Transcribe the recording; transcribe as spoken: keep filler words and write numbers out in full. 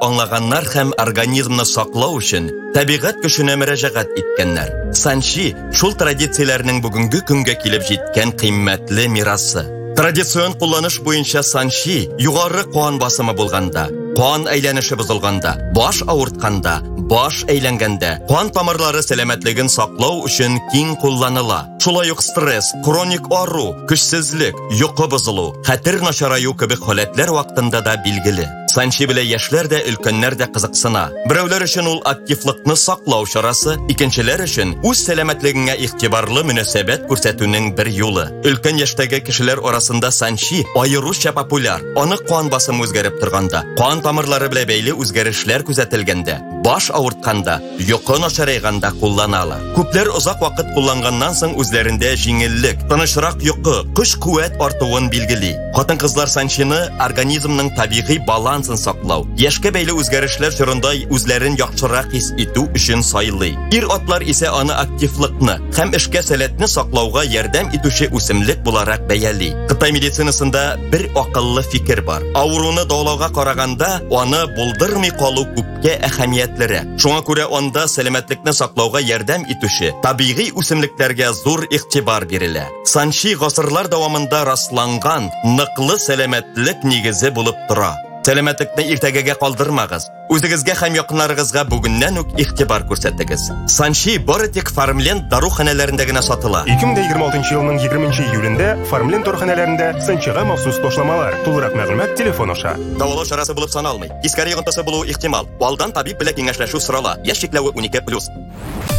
дип аңлаганнар һәм организмны саклау өчен табигать көченә мөрәҗәгать иткәннәр. Санчи шул традицияләрнең бүгенге көнгә килеп җиткән кыйммәтле мирасы. Традицион кулланыш буенча санчи югары кан басымы булганда, кан әйләнеше бозылганда, баш авыртканда, баш әйләнгәндә, кан тамырлары сәламәтлеген саклау өчен киң кулланыла. Шулай ук стресс, хроник ару, көчсезлек, йокы бозылу, хәтер начараю кебек халәтләр вакытында да билгеле. Санчи белән яшьләр дә, өлкәннәр дә кызыксына. Берәүләр өчен ул активлыкны саклау чарасы, икенчеләр өчен үз сәламәтлегенә игътибарлы мөнәсәбәт күрсәтүнең бер юлы. Өлкән яшьтәге кешеләр арасында санчи аеруча популяр. Аны кан басымы үзгәреп торганда, кан тамырлары белән бәйле үзгәрешләр күзәтелгәндә, баш авыртканда, йокы начарайганда кулланалар. Күпләр озак вакыт кулланганнан соң үзләрендә җиңеллек, тынычрак йокы, көч-куәт артуын билгели. Хатын-кызлар санчины организмның табигый балансын саклау, яшькә бәйле үзгәрешләр чорында үзләрен яхшырак хис итү өчен сайлый. Ир-атлар исә аны активлыкны һәм эшкә сәләтне саклауга ярдәм итүче үсемлек буларак бәяли. Кытай медицинасында бер акыллы фикер бар. Авыруны дәвалауга караганда, аны булдырмый калу күпкә әһәмиятлерәк. Шуңа күрә анда сәламәтлекне саклауга ярдәм итүче табигый үсемлекләргә зур игътибар бирелә. Санчи гасырлар дәвамында расланган ныклы сәламәтлек нигезе булып тора. Сәламәтлекне иртәгәгә калдырмагыз. Үзегезгә һәм якыннарыгызга бүгеннән үк игътибар күрсәтегез. Санчи бары тик Farmland даруханәләрендә генә сатыла. ике мең егерме алтынчы елның егерменче июлендә Farmland даруханәләрендә санчига махсус ташламалар. Тулырак мәгълүмат телефон аша. Дәвалау чарасы булып саналмый. Искәре йогынтысы булу ихтимал. Алдан табиб белән киңәшләшү сорала. Яшь чикләве унике плюс.